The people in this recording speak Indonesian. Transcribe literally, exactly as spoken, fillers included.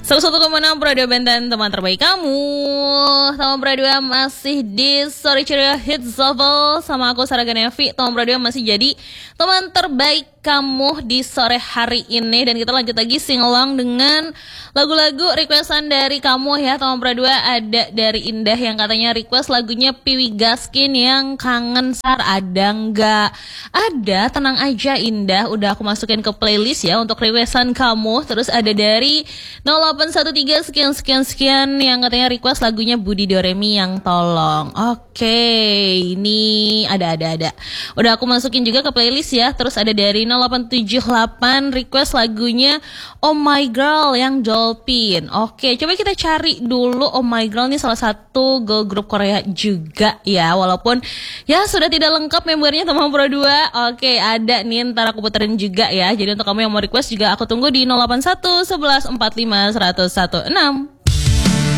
seratus satu koma enam Radio Benten, teman terbaik kamu. Teman berdua masih di Sore Ceria Hits Novel sama aku Sarah Ganevi. Teman berdua masih jadi teman terbaik kamu di sore hari ini. Dan kita lanjut lagi sing-along dengan lagu-lagu requestan dari kamu ya. Teman berdua ada dari Indah yang katanya request lagunya Piwi Gaskin yang Kangen Sar. Ada nggak? Ada, tenang aja Indah. Udah aku masukin ke playlist ya untuk requestan kamu. Terus ada dari nol delapan satu tiga sekian sekian sekian yang katanya request lagunya Budi Doremi yang Tolong. Oke, ini ada ada ada. Udah aku masukin juga ke playlist ya. Terus ada dari nol delapan tujuh delapan request lagunya Oh My Girl yang Dolphin. Oke, coba kita cari dulu. Oh My Girl ini salah satu girl group Korea juga ya. Walaupun ya sudah tidak lengkap membernya teman Pro dua. Oke, ada nih, ntar aku puterin juga ya. Jadi untuk kamu yang mau request juga aku tunggu di nol delapan satu sebelas empat lima seratus enam belas.